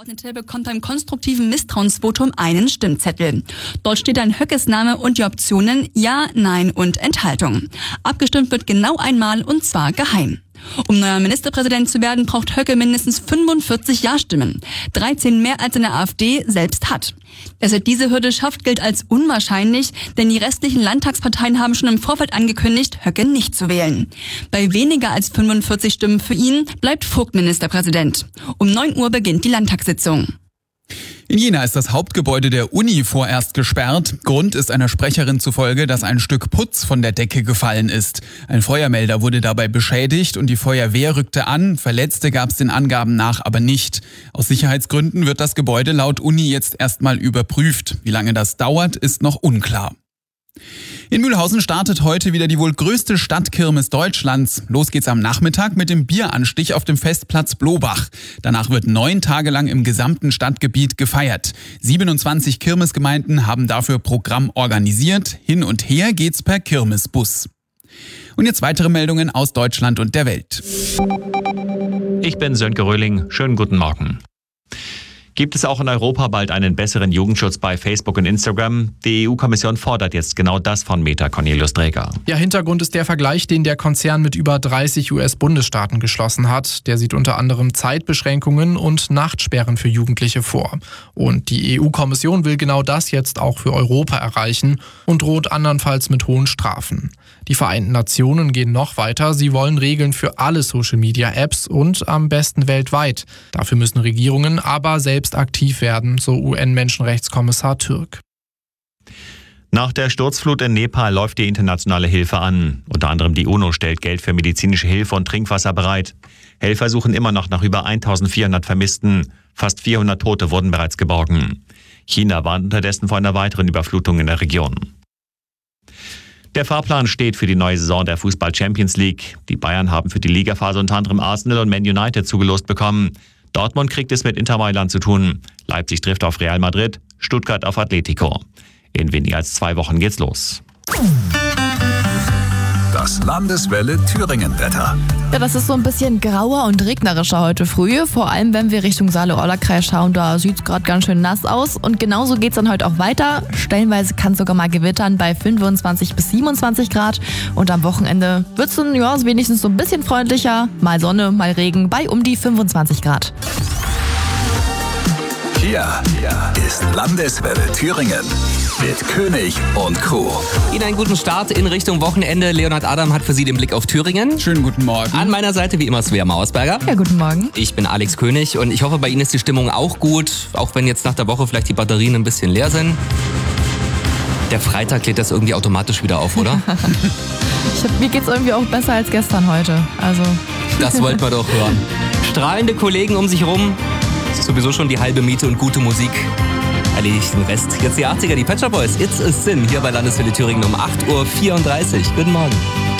Abgeordnete bekommt beim konstruktiven Misstrauensvotum einen Stimmzettel. Dort steht dann Höckes Name und die Optionen Ja, Nein und Enthaltung. Abgestimmt wird genau einmal und zwar geheim. Um neuer Ministerpräsident zu werden, braucht Höcke mindestens 45 Ja-Stimmen. 13 mehr als in der AfD selbst hat. Dass er diese Hürde schafft, gilt als unwahrscheinlich, denn die restlichen Landtagsparteien haben schon im Vorfeld angekündigt, Höcke nicht zu wählen. Bei weniger als 45 Stimmen für ihn bleibt Vogt Ministerpräsident. Um 9 Uhr beginnt die Landtagssitzung. In Jena ist das Hauptgebäude der Uni vorerst gesperrt. Grund ist einer Sprecherin zufolge, dass ein Stück Putz von der Decke gefallen ist. Ein Feuermelder wurde dabei beschädigt und die Feuerwehr rückte an. Verletzte gab es den Angaben nach aber nicht. Aus Sicherheitsgründen wird das Gebäude laut Uni jetzt erstmal überprüft. Wie lange das dauert, ist noch unklar. In Mühlhausen startet heute wieder die wohl größte Stadtkirmes Deutschlands. Los geht's am Nachmittag mit dem Bieranstich auf dem Festplatz Blobach. Danach wird 9 Tage lang im gesamten Stadtgebiet gefeiert. 27 Kirmesgemeinden haben dafür Programm organisiert. Hin und her geht's per Kirmesbus. Und jetzt weitere Meldungen aus Deutschland und der Welt. Ich bin Sönke Röhling. Schönen guten Morgen. Gibt es auch in Europa bald einen besseren Jugendschutz bei Facebook und Instagram? Die EU-Kommission fordert jetzt genau das von Meta, Cornelius Dreger. Ja, Hintergrund ist der Vergleich, den der Konzern mit über 30 US-Bundesstaaten geschlossen hat. Der sieht unter anderem Zeitbeschränkungen und Nachtsperren für Jugendliche vor. Und die EU-Kommission will genau das jetzt auch für Europa erreichen und droht andernfalls mit hohen Strafen. Die Vereinten Nationen gehen noch weiter. Sie wollen Regeln für alle Social-Media-Apps und am besten weltweit. Dafür müssen Regierungen aber selbst aktiv werden, so UN-Menschenrechtskommissar Türk. Nach der Sturzflut in Nepal läuft die internationale Hilfe an. Unter anderem die UNO stellt Geld für medizinische Hilfe und Trinkwasser bereit. Helfer suchen immer noch nach über 1400 Vermissten. Fast 400 Tote wurden bereits geborgen. China warnt unterdessen vor einer weiteren Überflutung in der Region. Der Fahrplan steht für die neue Saison der Fußball-Champions League. Die Bayern haben für die Ligaphase unter anderem Arsenal und Man United zugelost bekommen. Dortmund kriegt es mit Inter Mailand zu tun. Leipzig trifft auf Real Madrid, Stuttgart auf Atletico. In weniger als 2 Wochen geht's los. Das Landeswelle Thüringen-Wetter. Ja, das ist so ein bisschen grauer und regnerischer heute früh. Vor allem, wenn wir Richtung Saale-Orla-Kreis schauen, da sieht es gerade ganz schön nass aus. Und genauso geht es dann heute auch weiter. Stellenweise kann es sogar mal gewittern bei 25 bis 27 Grad. Und am Wochenende wird es dann wenigstens so ein bisschen freundlicher. Mal Sonne, mal Regen bei um die 25 Grad. Hier ist Landeswelle Thüringen mit König und Co. Ihnen einen guten Start in Richtung Wochenende. Leonhard Adam hat für Sie den Blick auf Thüringen. Schönen guten Morgen. An meiner Seite wie immer Svea Mausberger. Ja, guten Morgen. Ich bin Alex König und ich hoffe, bei Ihnen ist die Stimmung auch gut, auch wenn jetzt nach der Woche vielleicht die Batterien ein bisschen leer sind. Der Freitag lädt das irgendwie automatisch wieder auf, oder? Mir geht's irgendwie auch besser als gestern heute. Also. Das wollten wir doch hören. Strahlende Kollegen um sich rum. Das ist sowieso schon die halbe Miete und gute Musik. Erledigt den Rest. Jetzt die 80er, die Pet Shop Boys. It's a Sin hier bei Landeswelle Thüringen um 8.34 Uhr. Guten Morgen.